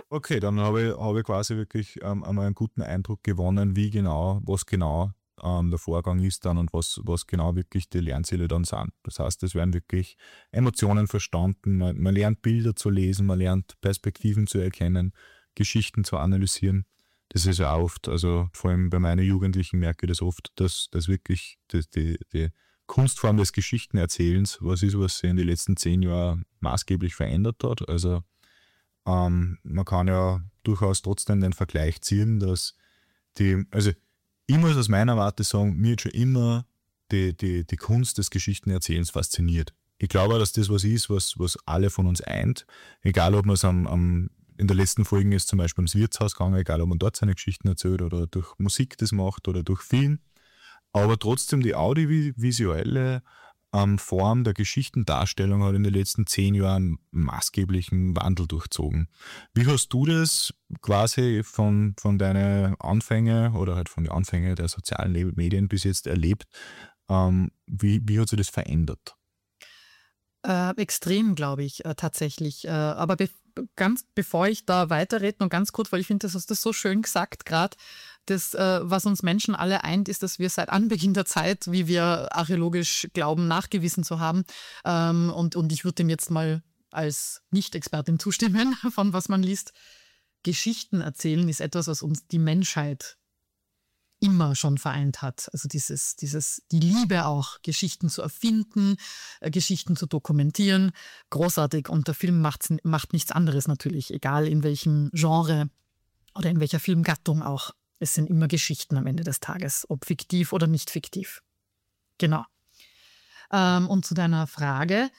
Okay, dann habe ich quasi wirklich einmal einen guten Eindruck gewonnen, was genau der Vorgang ist dann und was genau wirklich die Lernziele dann sind. Das heißt, es werden wirklich Emotionen verstanden, man lernt Bilder zu lesen, man lernt Perspektiven zu erkennen, Geschichten zu analysieren. Das ist ja auch oft, also vor allem bei meinen Jugendlichen merke ich das oft, dass wirklich die Kunstform des Geschichtenerzählens was ist, was sich in den letzten 10 Jahren maßgeblich verändert hat. Also man kann ja durchaus trotzdem den Vergleich ziehen, dass also ich muss aus meiner Warte sagen, mir hat schon immer die Kunst des Geschichtenerzählens fasziniert. Ich glaube auch, dass das was ist, was alle von uns eint. Egal, ob man es in der letzten Folge ist zum Beispiel ums Wirtshaus gegangen, egal, ob man dort seine Geschichten erzählt oder durch Musik das macht oder durch Film. Aber trotzdem die audiovisuelle Form der Geschichtendarstellung hat in den letzten 10 Jahren maßgeblichen Wandel durchzogen. Wie hast du das quasi von deinen Anfängen oder halt von den Anfängen der sozialen Medien bis jetzt erlebt? Wie hat sich das verändert? Extrem, glaube ich, tatsächlich. Aber ganz bevor ich da weiterrede, noch ganz kurz, weil ich finde, das hast du so schön gesagt gerade, das, was uns Menschen alle eint, ist, dass wir seit Anbeginn der Zeit, wie wir archäologisch glauben, nachgewiesen zu haben. Und ich würde dem jetzt mal als Nicht-Expertin zustimmen, von was man liest. Geschichten erzählen ist etwas, was uns die Menschheit immer schon vereint hat. Also die Liebe auch, Geschichten zu erfinden, Geschichten zu dokumentieren. Großartig. Und der Film macht nichts anderes natürlich, egal in welchem Genre oder in welcher Filmgattung auch. Es sind immer Geschichten am Ende des Tages, ob fiktiv oder nicht fiktiv. Genau. Und zu deiner Frage.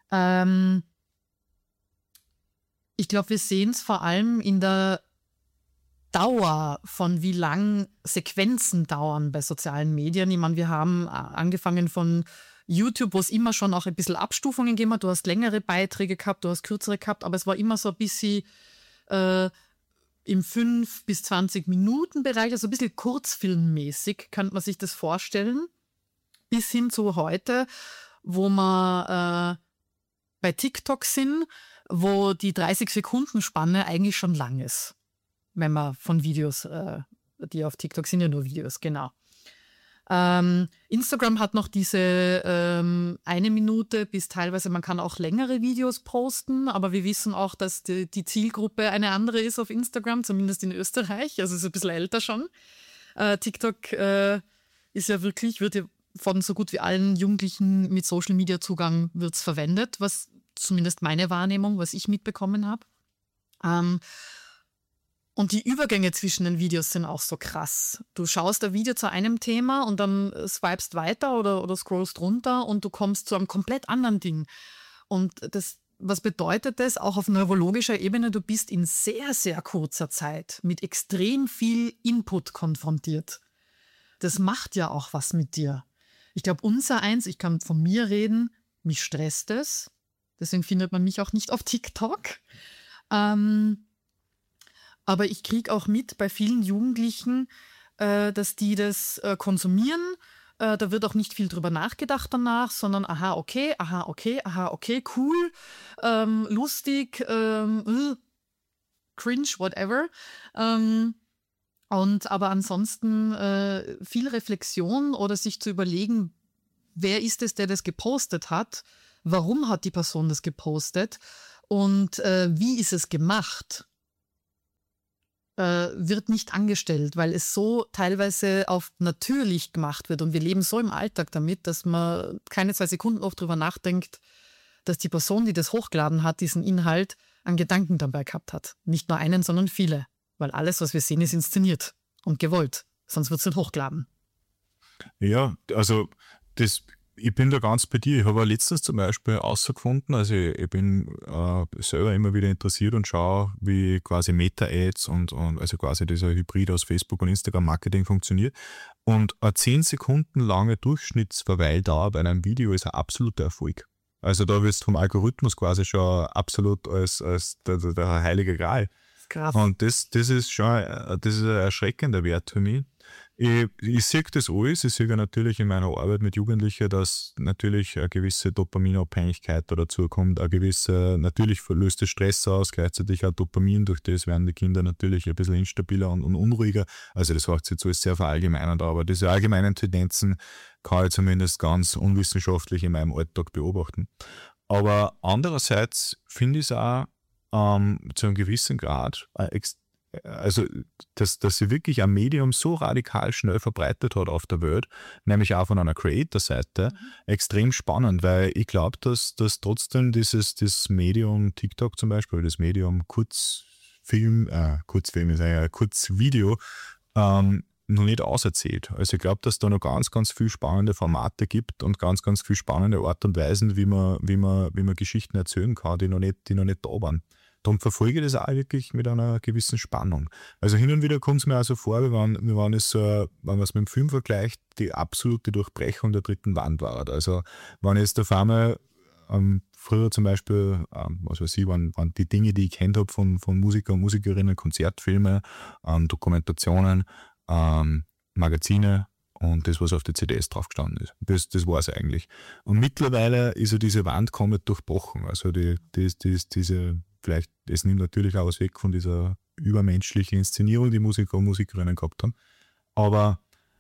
Ich glaube, wir sehen es vor allem in der Dauer von wie lang Sequenzen dauern bei sozialen Medien. Ich meine, wir haben angefangen von YouTube, wo es immer schon auch ein bisschen Abstufungen gegeben hat. Du hast längere Beiträge gehabt, du hast kürzere gehabt, aber es war immer so ein bisschen im 5 bis 20 Minuten Bereich, also ein bisschen kurzfilmmäßig, könnte man sich das vorstellen, bis hin zu heute, wo wir bei TikTok sind, wo die 30-Sekunden-Spanne eigentlich schon lang ist, wenn man von Videos, die auf TikTok sind ja nur Videos, genau. Instagram hat noch diese 1 Minute bis teilweise, man kann auch längere Videos posten, aber wir wissen auch, dass die Zielgruppe eine andere ist auf Instagram, zumindest in Österreich, also ist ein bisschen älter schon. TikTok ist ja wirklich, wird ja von so gut wie allen Jugendlichen mit Social Media Zugang wird's verwendet, was zumindest meine Wahrnehmung, was ich mitbekommen habe. Und die Übergänge zwischen den Videos sind auch so krass. Du schaust ein Video zu einem Thema und dann swipest weiter oder scrollst runter und du kommst zu einem komplett anderen Ding. Und was bedeutet das? Auch auf neurologischer Ebene, du bist in sehr, sehr kurzer Zeit mit extrem viel Input konfrontiert. Das macht ja auch was mit dir. Ich glaube, ich kann von mir reden, mich stresst es. Deswegen findet man mich auch nicht auf TikTok. Aber ich kriege auch mit bei vielen Jugendlichen, dass die das konsumieren. Da wird auch nicht viel drüber nachgedacht danach, sondern aha, okay, cool, lustig, cringe, whatever. Aber ansonsten viel Reflexion oder sich zu überlegen, wer ist es, der das gepostet hat? Warum hat die Person das gepostet? Und wie ist es gemacht? Wird nicht angestellt, weil es so teilweise auf natürlich gemacht wird und wir leben so im Alltag damit, dass man keine 2 Sekunden oft drüber nachdenkt, dass die Person, die das hochgeladen hat, diesen Inhalt, einen Gedanken dabei gehabt hat. Nicht nur einen, sondern viele, weil alles, was wir sehen, ist inszeniert und gewollt, sonst wird es nicht hochgeladen. Ja, also ich bin da ganz bei dir. Ich habe letztens zum Beispiel herausgefunden, also ich bin selber immer wieder interessiert und schaue, wie quasi Meta-Ads und also quasi dieser Hybrid aus Facebook und Instagram-Marketing funktioniert. Und eine 10 Sekunden lange Durchschnittsverweildauer bei einem Video ist ein absoluter Erfolg. Also da wirst du vom Algorithmus quasi schon absolut als der heilige Gral. Krass. Und das ist schon, das ist ein erschreckender Wert für mich. Ich sehe das alles. Ich sehe ja natürlich in meiner Arbeit mit Jugendlichen, dass natürlich eine gewisse Dopaminabhängigkeit da dazu kommt, ein gewisser, natürlich löst es Stress aus, gleichzeitig auch Dopamin, durch das werden die Kinder natürlich ein bisschen instabiler und unruhiger. Also das heißt jetzt alles sehr verallgemeinert, aber diese allgemeinen Tendenzen kann ich zumindest ganz unwissenschaftlich in meinem Alltag beobachten. Aber andererseits finde ich es auch zu einem gewissen Grad also, dass sich wirklich ein Medium so radikal schnell verbreitet hat auf der Welt, nämlich auch von einer Creator-Seite, extrem spannend, weil ich glaube, dass trotzdem das Medium TikTok zum Beispiel, das Medium Kurzfilm ist ein Kurzvideo, noch nicht auserzählt. Also ich glaube, dass da noch ganz, ganz viele spannende Formate gibt und ganz, ganz viele spannende Art und Weisen, wie man Geschichten erzählen kann, die noch nicht da waren. Darum verfolge ich das auch wirklich mit einer gewissen Spannung. Also hin und wieder kommt es mir auch so vor, wenn man es mit dem Film vergleicht, die absolute Durchbrechung der dritten Wand war. Also wenn ich jetzt auf einmal früher zum Beispiel, was weiß ich, waren die Dinge, die ich kennt habe von Musiker und Musikerinnen, Konzertfilme, Dokumentationen, Magazine und das, was auf die CDs drauf gestanden ist. Das war es eigentlich. Und mittlerweile ist ja diese Wand komplett durchbrochen. Also diese vielleicht, es nimmt natürlich auch was weg von dieser übermenschlichen Inszenierung, die Musiker und Musikerinnen gehabt haben. Aber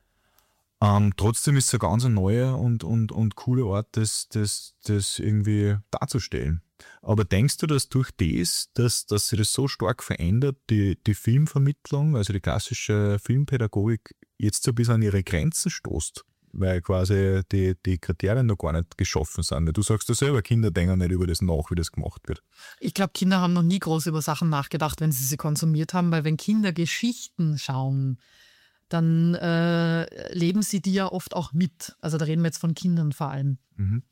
trotzdem ist es ein ganz neuer und cooler Art, das irgendwie darzustellen. Aber denkst du, dass durch dass sich das so stark verändert, die Filmvermittlung, also die klassische Filmpädagogik, jetzt so ein bisschen an ihre Grenzen stoßt? Weil quasi die Kriterien noch gar nicht geschaffen sind. Du sagst ja selber, Kinder denken nicht über das nach, wie das gemacht wird. Ich glaube, Kinder haben noch nie groß über Sachen nachgedacht, wenn sie konsumiert haben, weil wenn Kinder Geschichten schauen, dann leben sie die ja oft auch mit. Also da reden wir jetzt von Kindern vor allem. Mhm.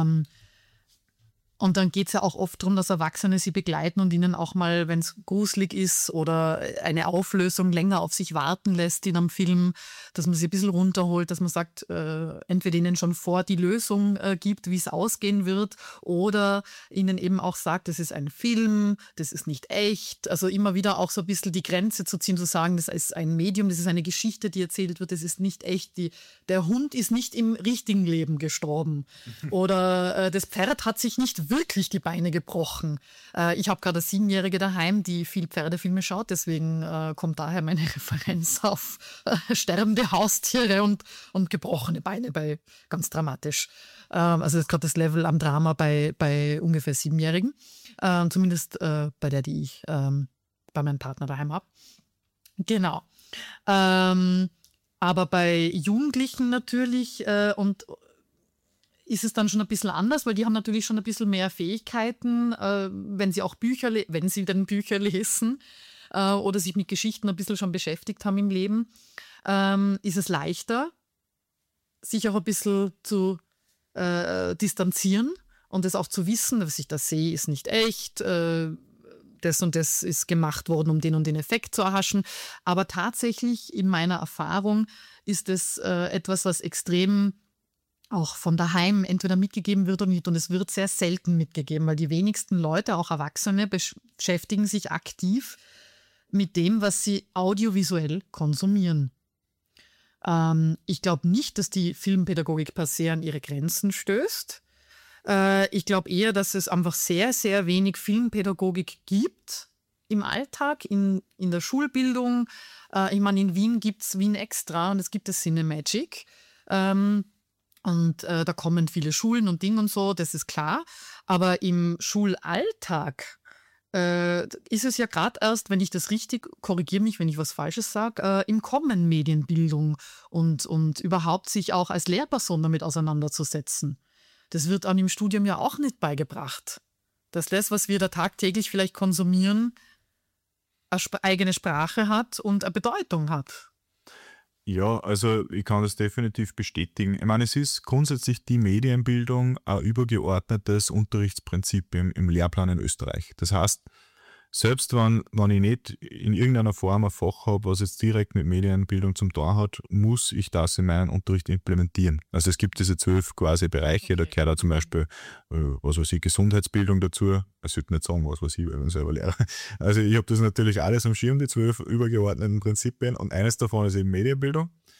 Und dann geht es ja auch oft darum, dass Erwachsene sie begleiten und ihnen auch mal, wenn es gruselig ist oder eine Auflösung länger auf sich warten lässt in einem Film, dass man sie ein bisschen runterholt, dass man sagt, entweder ihnen schon vor die Lösung gibt, wie es ausgehen wird, oder ihnen eben auch sagt, das ist ein Film, das ist nicht echt. Also immer wieder auch so ein bisschen die Grenze zu ziehen, zu sagen, das ist ein Medium, das ist eine Geschichte, die erzählt wird, das ist nicht echt. Der Hund ist nicht im richtigen Leben gestorben. Oder das Pferd hat sich nicht wirklich die Beine gebrochen. Ich habe gerade eine 7-Jährige daheim, die viel Pferdefilme schaut, deswegen kommt daher meine Referenz auf sterbende Haustiere und gebrochene Beine, ganz dramatisch. Also das ist gerade das Level am Drama bei ungefähr 7-Jährigen, zumindest bei der, die ich bei meinem Partner daheim habe. Genau. Aber bei Jugendlichen natürlich ist es dann schon ein bisschen anders, weil die haben natürlich schon ein bisschen mehr Fähigkeiten, wenn sie auch wenn sie denn Bücher lesen oder sich mit Geschichten ein bisschen schon beschäftigt haben im Leben, ist es leichter, sich auch ein bisschen zu distanzieren und es auch zu wissen, was ich da sehe, ist nicht echt, das und das ist gemacht worden, um den und den Effekt zu erhaschen. Aber tatsächlich in meiner Erfahrung ist es etwas, was extrem auch von daheim entweder mitgegeben wird oder nicht. Und es wird sehr selten mitgegeben, weil die wenigsten Leute, auch Erwachsene, beschäftigen sich aktiv mit dem, was sie audiovisuell konsumieren. Ich glaube nicht, dass die Filmpädagogik per se an ihre Grenzen stößt. Ich glaube eher, dass es einfach sehr, sehr wenig Filmpädagogik gibt im Alltag, in der Schulbildung. Ich meine, in Wien gibt es Wien Extra und es gibt das Cinemagic. Und da kommen viele Schulen und Dinge und so, das ist klar. Aber im Schulalltag ist es ja gerade erst, wenn ich das richtig, korrigiere mich, wenn ich was Falsches sage, im Kommen Medienbildung und überhaupt sich auch als Lehrperson damit auseinanderzusetzen. Das wird einem im Studium ja auch nicht beigebracht. Dass das, was wir da tagtäglich vielleicht konsumieren, eine eigene Sprache hat und eine Bedeutung hat. Ja, also ich kann das definitiv bestätigen. Ich meine, es ist grundsätzlich die Medienbildung ein übergeordnetes Unterrichtsprinzip im Lehrplan in Österreich. Das heißt, selbst wenn ich nicht in irgendeiner Form ein Fach habe, was jetzt direkt mit Medienbildung zum Tor hat, muss ich das in meinen Unterricht implementieren. Also es gibt diese 12 quasi Bereiche, da gehört auch zum Beispiel, was weiß ich, Gesundheitsbildung dazu. Ich sollte nicht sagen, was weiß ich, weil ich bin selber Lehrer. Also ich habe das natürlich alles am Schirm, die 12 übergeordneten Prinzipien, und eines davon ist eben Medienbildung.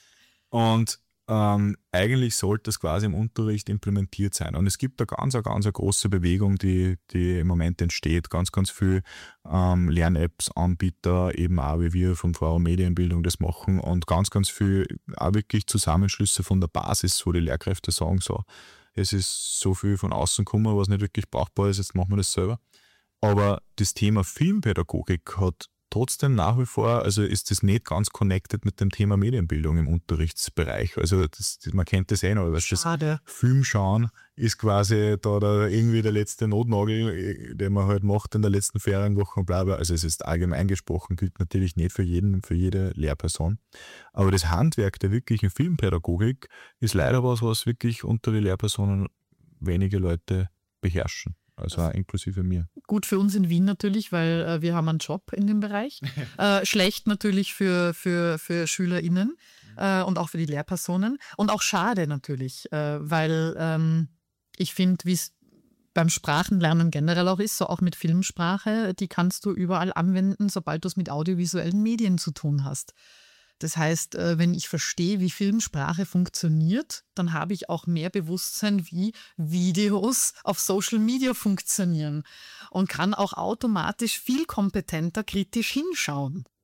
Und eigentlich sollte das quasi im Unterricht implementiert sein. Und es gibt eine ganz große Bewegung, die im Moment entsteht. Ganz viel Lern-Apps, Anbieter, eben auch wie wir vom Forum Medienbildung das machen und ganz viel auch wirklich Zusammenschlüsse von der Basis, wo die Lehrkräfte sagen, so, es ist so viel von außen gekommen, was nicht wirklich brauchbar ist, jetzt machen wir das selber. Aber das Thema Filmpädagogik hat trotzdem nach wie vor, also ist das nicht ganz connected mit dem Thema Medienbildung im Unterrichtsbereich. Also man kennt das eh noch, weil das Filmschauen ist quasi da irgendwie der letzte Notnagel, den man halt macht in der letzten Ferienwoche und bla bla. Also es ist allgemein gesprochen, gilt natürlich nicht für jede Lehrperson. Aber das Handwerk der wirklichen Filmpädagogik ist leider was wirklich unter die Lehrpersonen wenige Leute beherrschen. Also auch inklusive mir. Gut für uns in Wien natürlich, weil wir haben einen Job in dem Bereich. Schlecht natürlich für SchülerInnen und auch für die Lehrpersonen. Und auch schade natürlich, weil ich finde, wie es beim Sprachenlernen generell auch ist, so auch mit Filmsprache, die kannst du überall anwenden, sobald du es mit audiovisuellen Medien zu tun hast. Das heißt, wenn ich verstehe, wie Filmsprache funktioniert, dann habe ich auch mehr Bewusstsein, wie Videos auf Social Media funktionieren und kann auch automatisch viel kompetenter kritisch hinschauen.